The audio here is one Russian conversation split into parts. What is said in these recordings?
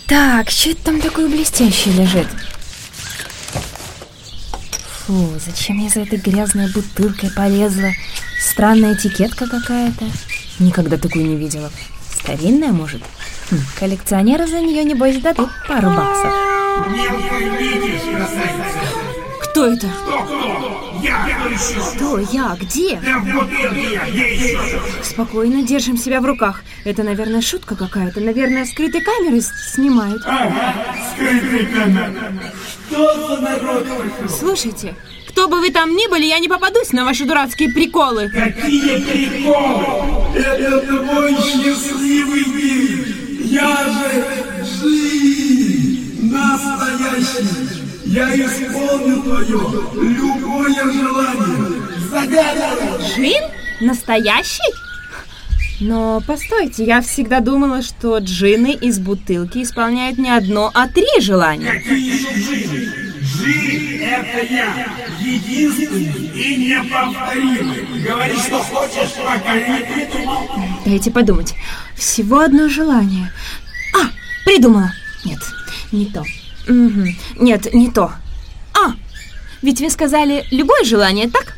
Так, что это там такое блестящее лежит? Фу, зачем я за этой грязной бутылкой полезла? Странная этикетка какая-то. Никогда такую не видела. Старинная, может? Коллекционеры за нее, небось, дадут пару баксов. Кто это? Кто? Я? Где? Спокойно, держим себя в руках. Это, наверное, шутка какая-то. Наверное, скрытой камерой снимают. Скрытой камерой. Что за народ? Слушайте, кто бы вы там ни были, я не попадусь на ваши дурацкие приколы. Какие приколы? Это твой счастливый день. Я же Джин, настоящий. Я исполню твое любое желание. Загадывай. Джин? Настоящий? Но постойте, я всегда думала, что джинны из бутылки исполняют не одно, а 3 желания. Какие еще джинны? Джин — это я, единственный и неповторимый. Говори, что хочешь, пока не придумал. Дайте подумать. Всего одно желание. Придумала. Нет, не то. Нет, не то. Ведь вы сказали любое желание, так?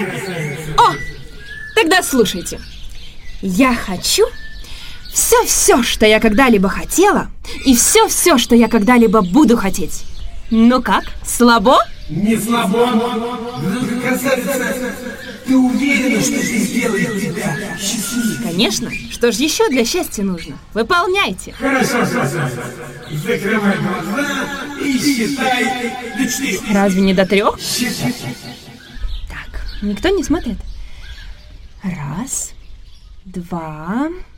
Тогда слушайте. Я хочу все, что я когда-либо хотела, и все, что я когда-либо буду хотеть. Ну как, слабо? Не слабо. Красавица, ты уверена, что это сделает тебя счастливой? Конечно. Что ж еще для счастья нужно? Выполняйте. Хорошо. Закрывай глаза и считай до 4. Разве не до 3? Считай. Так, никто не смотрит. 1, 2...